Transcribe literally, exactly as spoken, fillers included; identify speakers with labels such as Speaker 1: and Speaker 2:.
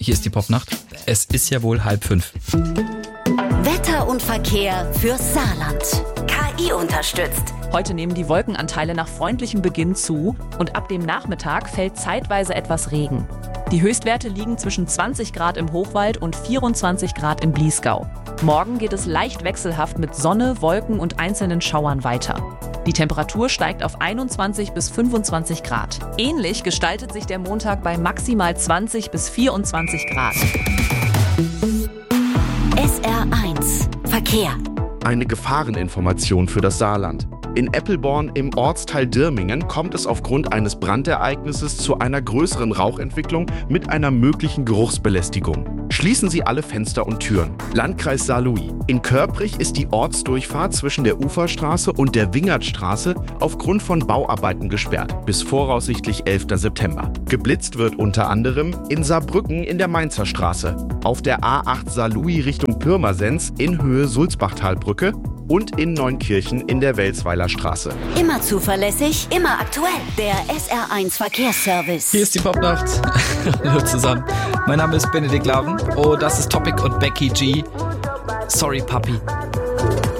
Speaker 1: hier ist die Popnacht. Es ist ja wohl halb fünf.
Speaker 2: Wetter und Verkehr fürs Saarland. K I unterstützt.
Speaker 3: Heute nehmen die Wolkenanteile nach freundlichem Beginn zu und ab dem Nachmittag fällt zeitweise etwas Regen. Die Höchstwerte liegen zwischen zwanzig Grad im Hochwald und vierundzwanzig Grad im Bliesgau. Morgen geht es leicht wechselhaft mit Sonne, Wolken und einzelnen Schauern weiter. Die Temperatur steigt auf einundzwanzig bis fünfundzwanzig Grad. Ähnlich gestaltet sich der Montag bei maximal zwanzig bis vierundzwanzig Grad.
Speaker 2: S R eins Verkehr.
Speaker 4: Eine Gefahreninformation für das Saarland. In Eppelborn im Ortsteil Dirmingen kommt es aufgrund eines Brandereignisses zu einer größeren Rauchentwicklung mit einer möglichen Geruchsbelästigung. Schließen Sie alle Fenster und Türen. Landkreis Saarlouis. In Körprich ist die Ortsdurchfahrt zwischen der Uferstraße und der Wingertstraße aufgrund von Bauarbeiten gesperrt, bis voraussichtlich elften September. Geblitzt wird unter anderem in Saarbrücken in der Mainzer Straße, auf der A acht Saarlouis Richtung Pirmasens in Höhe Sulzbachtalbrücke und in Neunkirchen in der Welsweiler Straße.
Speaker 2: Immer zuverlässig, immer aktuell. Der S R eins Verkehrsservice.
Speaker 1: Hier ist die Popnacht. Hallo zusammen. Mein Name ist Benedikt Laven. Oh, das ist Topic und Becky G. Sorry, Papi.